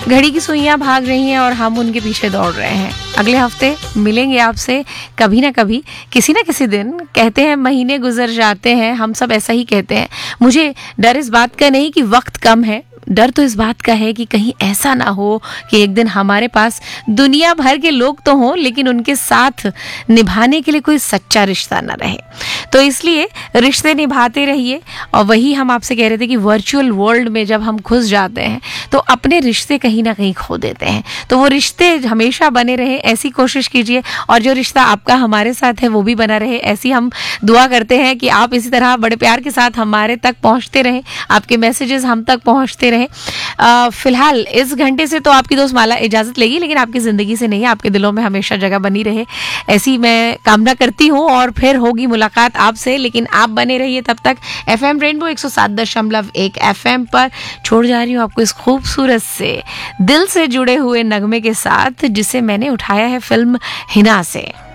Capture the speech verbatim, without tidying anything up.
घड़ी की सुइयां भाग रही हैं और हम उनके पीछे दौड़ रहे हैं। अगले हफ्ते मिलेंगे आपसे कभी ना कभी, किसी ना किसी दिन। कहते हैं महीने गुजर जाते हैं, हम सब ऐसा ही कहते हैं। मुझे डर इस बात का नहीं कि वक्त कम है, डर तो इस बात का है कि कहीं ऐसा ना हो कि एक दिन हमारे पास दुनिया भर के लोग तो हों लेकिन उनके साथ निभाने के लिए कोई सच्चा रिश्ता ना रहे। तो इसलिए रिश्ते निभाते रहिए। और वही हम आपसे कह रहे थे कि वर्चुअल वर्ल्ड में जब हम घुस जाते हैं तो अपने रिश्ते कहीं ना कहीं खो देते हैं। तो वो रिश्ते हमेशा बने रहे, ऐसी कोशिश कीजिए। और जो रिश्ता आपका हमारे साथ है वो भी बना रहे, ऐसी हम दुआ करते हैं कि आप इसी तरह बड़े प्यार के साथ हमारे तक पहुँचते रहें, आपके मैसेजेस हम तक पहुँचते रहे। फिलहाल इस घंटे से तो आपकी दोस्त माला इजाजत लेगी, लेकिन आपकी जिंदगी से नहीं, आपके दिलों में हमेशा जगह बनी रहे, ऐसी मैं कामना करती हूँ। और फिर होगी मुलाकात आपसे, लेकिन आप बने रहिए तब तक एफ एम रेनबो एक सौ सात दशमलव एक एफ एम पर। छोड़ जा रही हूँ आपको इस खूबसूरत से दिल से जुड़े हुए नगमे के साथ, जिसे मैंने उठाया है फिल्म हिना से।